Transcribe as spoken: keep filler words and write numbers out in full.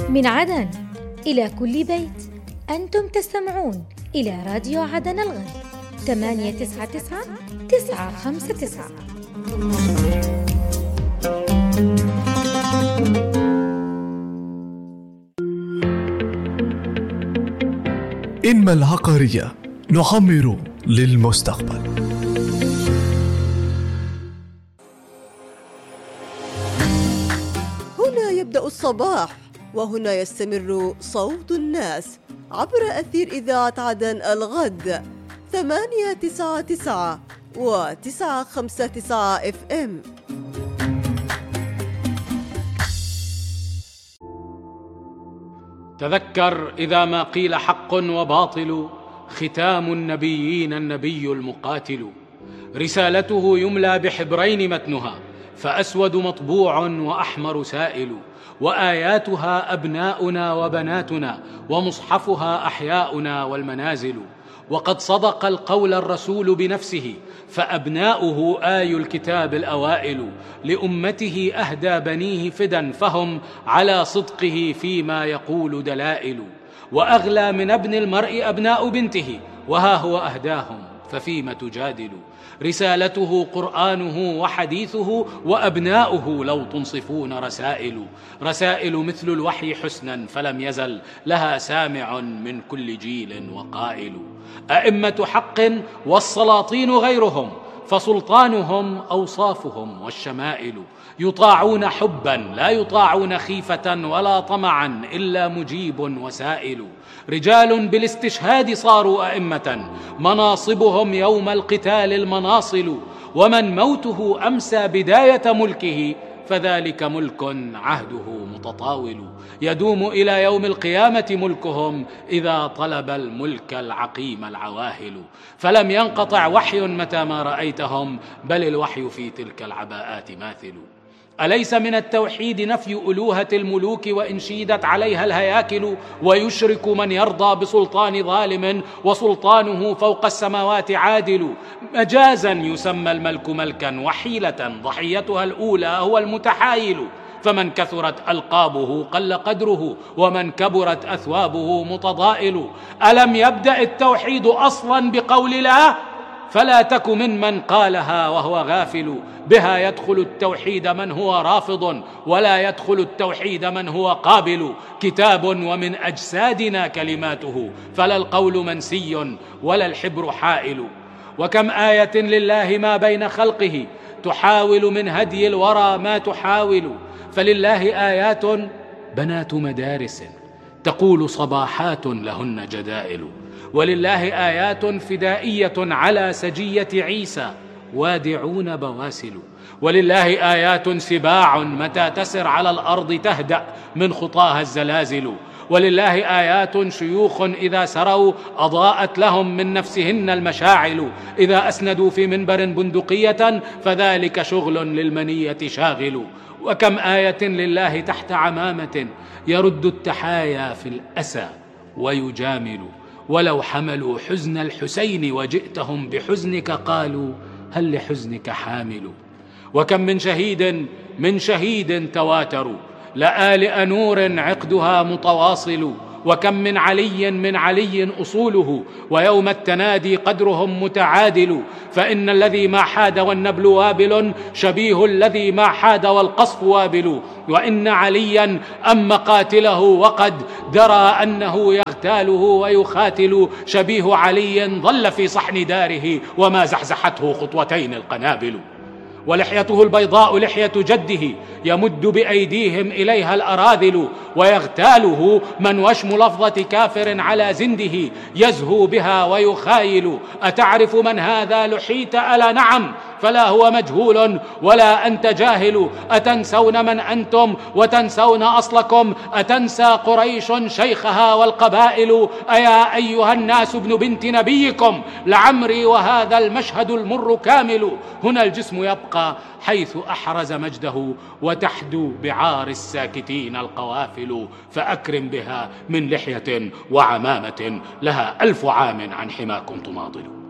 من عدن إلى كل بيت، أنتم تستمعون إلى راديو عدن الغد ثمانية تسعة تسعة تسعة خمسة تسعة. إنما العقارية نعمر للمستقبل. هنا يبدأ الصباح، وهنا يستمر صوت الناس عبر أثير إذاعة عدن الغد ثمانية تسعة تسعة وتسعة خمسة تسعة اف ام. تذكر إذا ما قيل حق وباطل، ختام النبيين النبي المقاتل. رسالته يملى بحبرين متنها، فأسود مطبوع وأحمر سائل، وآياتها أبناؤنا وبناتنا، ومصحفها أحياؤنا والمنازل. وقد صدق القول الرسول بنفسه، فأبناؤه آي الكتاب الأوائل. لأمته أهدى بنيه فدا، فهم على صدقه فيما يقول دلائل. وأغلى من ابن المرء أبناء بنته، وها هو أهداهم ففيم تجادل. رسالته قرآنه وحديثه، وأبناؤه لو تنصفون رسائل. رسائل مثل الوحي حسنا، فلم يزل لها سامع من كل جيل وقائل. أئمة حق والسلاطين غيرهم، فسلطانهم أوصافهم والشمائل. يطاعون حبا لا يطاعون خيفة، ولا طمعا إلا مجيب وسائل. رجال بالاستشهاد صاروا أئمة، مناصبهم يوم القتال المناصل. ومن موته أمسى بداية ملكه، فذلك ملك عهده متطاول. يدوم إلى يوم القيامة ملكهم، إذا طلب الملك العقيم العواهل. فلم ينقطع وحي متى ما رأيتهم، بل الوحي في تلك العباءات ماثل. أليس من التوحيد نفي ألوهة الملوك، وإن شيدت عليها الهياكل؟ ويشرك من يرضى بسلطان ظالم، وسلطانه فوق السماوات عادل. مجازا يسمى الملك ملكا، وحيلة ضحيتها الأولى هو المتحايل. فمن كثرت ألقابه قل قدره، ومن كبرت أثوابه متضائل. ألم يبدأ التوحيد أصلا بقول لا؟ فلا تك ممن قالها وهو غافل. بها يدخل التوحيد من هو رافض، ولا يدخل التوحيد من هو قابل. كتاب ومن أجسادنا كلماته، فلا القول منسي ولا الحبر حائل. وكم آية لله ما بين خلقه، تحاول من هدي الورى ما تحاول. فلله آيات بنات مدارس، تقول صباحات لهن جدائل. ولله آيات فدائية على سجية عيسى، وادعون بواسل. ولله آيات سباع متى تسر على الأرض تهدأ من خطاها الزلازل. ولله آيات شيوخ إذا سروا أضاءت لهم من نفسهن المشاعل. إذا أسندوا في منبر بندقية، فذلك شغل للمنية شاغل. وكم آية لله تحت عمامة، يرد التحايا في الأسى ويجامل. ولو حملوا حزن الحسين وجئتهم بحزنك، قالوا هل لحزنك حامل. وكم من شهيد من شهيد تواتروا، لآلئ نور عقدها متواصل. وكم من علي من علي أصوله، ويوم التنادي قدرهم متعادل. فإن الذي ما حاد والنبل وابل، شبيه الذي ما حاد والقصف وابل. وإن عليا أم قاتله، وقد درى أنه يغتاله ويخاتل. شبيه علي ظل في صحن داره، وما زحزحته خطوتين القنابل. ولحيته البيضاء لحية جده، يمد بأيديهم إليها الأراذل. ويغتاله من وشم لفظة كافر على زنده، يزهو بها ويخايل. أتعرف من هذا لحيت؟ ألا نعم، فلا هو مجهول ولا أنت جاهل. أتنسون من أنتم وتنسون أصلكم؟ أتنسى قريش شيخها والقبائل؟ أيا أيها الناس ابن بنت نبيكم، لعمري وهذا المشهد المر كامل. هنا الجسم يبقى حيث أحرز مجده، وتحدو بعار الساكتين القوافل. فأكرم بها من لحية وعمامة، لها ألف عام عن حماكم تماطل.